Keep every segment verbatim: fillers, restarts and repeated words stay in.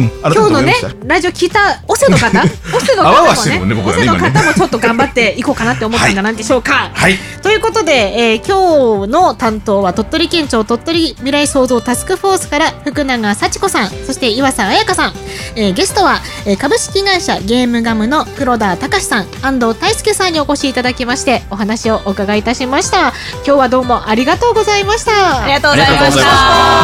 、 今日のねラジオ聞いたオセの方オセの方もね、オセの方もちょっと頑張っていこうかなって思ったんじゃないでしょうか。 はい、 ということで、えー、今日の担当は鳥取県庁鳥取未来創造タスクフォースから福永幸子さん、そして岩佐彩香さん、えー、ゲストは、えー、株式会社ゲームガムの黒田隆さん、安藤大輔さんにお越しいただきましてお話をお伺いいたしました。今日はどうもありがとうございました。 ありがとうございました。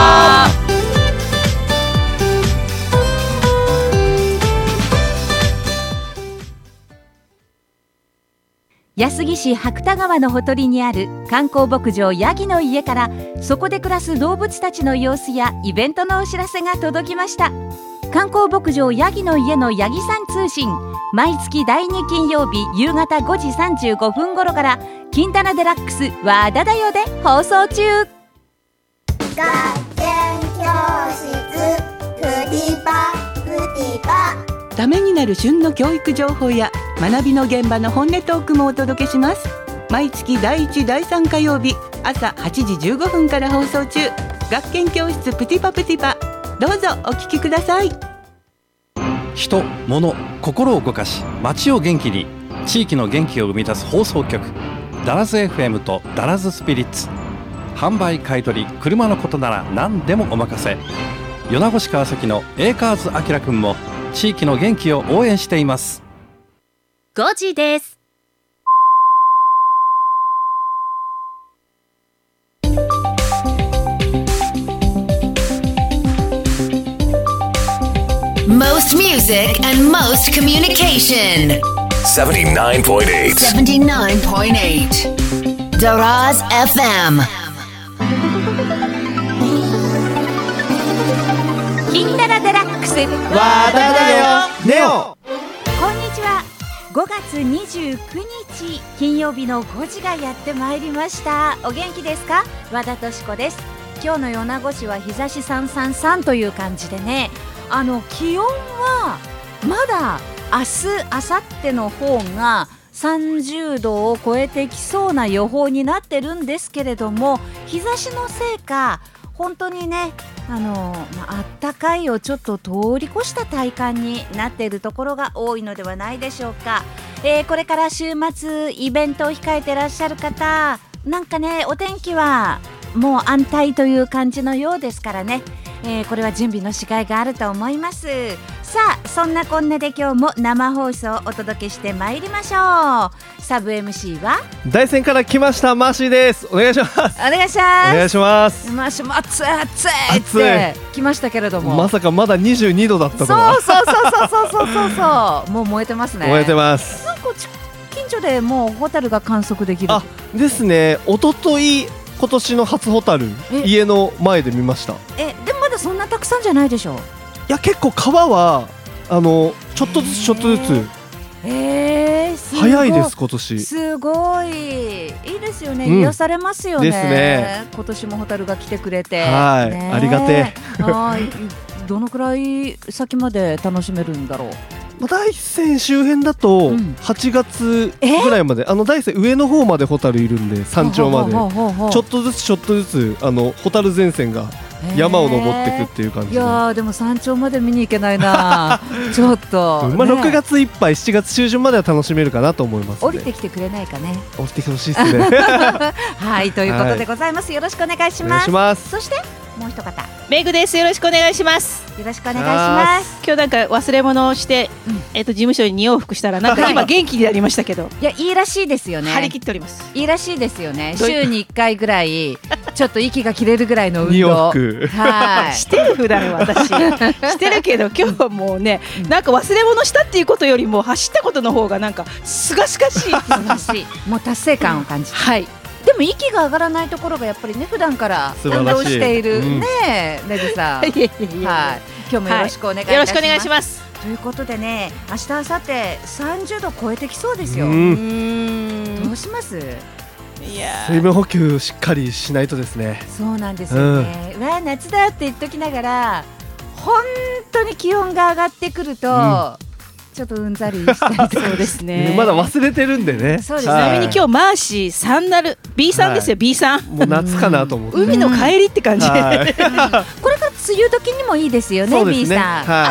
安来市白田川のほとりにある観光牧場ヤギの家から、そこで暮らす動物たちの様子やイベントのお知らせが届きました。観光牧場ヤギの家のヤギさん通信、毎月だいに金曜日夕方ごじさんじゅうごふん頃から金棚デラックスわーだだよで放送中。 学研教室プティパプティパ、 ためになる旬の教育情報や学びの現場の本音トークもお届けします。毎月だいいちだいさん火曜日朝はちじじゅうごふんから放送中。学研教室プティパプティパ、どうぞお聞きください。 人、物、心を動かし街を元気に、地域の元気を生み出す放送局、ダラズ エフエム とダラズスピリッツ。販売買い取り車のことなら何でもお任せ。米子市川崎のエーカーズあきらくんも地域の元気を応援しています。 ごじです。 Most music and most communication. seventy-nine point eight. seventy-nine point eight. Daraz エフエム。 金棚デラックスわーだだよネオ。 こんにちは。ごがつにじゅうくにち金曜日のごじがやってまいりました。お元気ですか？和田敏子です。今日の米子市は日差しさんさんさんという感じでね、あの気温はまだ明日明後日の方がさんじゅうどを超えてきそうな予報になってるんですけれども、日差しのせいか本当にね、あの、まあ、あったかいをちょっと通り越した体感になっているところが多いのではないでしょうか。えー、これから週末イベントを控えてらっしゃる方、なんかね、お天気はもう安泰という感じのようですからね、えー、これは準備のしがいがあると思います。さあ、そんなこんなで今日も生放送をお届けしてまいりましょう。サブ エムシー は大山から来ましたマーシーです。お願いします。 お願いします。 お願いします。 マーシーも暑い暑いって来ましたけれども、 まさかまだにじゅうにどだったとは。 そうそうそうそうそうそうそうもう燃えてますね。 燃えてます。 なんか近所でもうホタルが観測できる。 あ、ですね。一昨日今年の初ホタル家の前で見ました。 え、でもまだそんなたくさんじゃないでしょう。 いや、結構川はあのちょっとずつちょっとずつ。 えー、すごい早いです今年。 すごいいいですよね、うん、癒されますよね。 ですね。 今年もホタルが来てくれて、 はい、 ね、 ありがてえ。 はい、どのくらい先まで楽しめるんだろう。 大山周辺だとはちがつぐらいまで、うん、あの大山上の方までホタルいるんで、山頂までちょっとずつちょっとずつあのホタル前線が山を登っていくっていう感じで。 いやー、でも山頂まで見に行けないなちょっと、ね、 まあ、ろくがついっぱいしちがつ中旬までは楽しめるかなと思います。 降りてきてくれないかね。 降りてきてほしいですねはい、ということでございます、はい、よろしくお願いします。 お願いします。 そしてもう一方、 メグです。よろしくお願いします。 よろしくお願いします。 今日なんか忘れ物をして、うん、えっと事務所にに往復したらなんか今元気になりましたけどいや、いいらしいですよね。 張り切っております。 いいらしいですよね。週にいっかいぐらいちょっと息が切れるぐらいの運動に往復、 はい、してる普段私してるけど、今日はもうね、うん、なんか忘れ物したっていうことよりも走ったことの方がなんかすがすがしいすがしいもう達成感を感じて、 はい。 でも息が上がらないところがやっぱりね、普段から運動している、うん、ねえ、ねじさんはい、今日もよろしくお願いいたします、はい、 よろしくお願いします。 ということでね、明日明後日さんじゅうど超えてきそうですよ。 うん、どうします？ いや、 水分補給しっかりしないとですね。 そうなんですよね、うん、わあ夏だって言っときながら本当に気温が上がってくると、うん、ちょっとうんざりしたりそうですねまだ忘れてるんでね。 そうです。 ちなみに今日マーシーさんなる ビー さんですよ、はい、ビー さん。 もう夏かなと思って、 海の帰りって感じ、 はい、 これから梅雨時にもいいですよね、 そうですね、 ビー さん、 はい。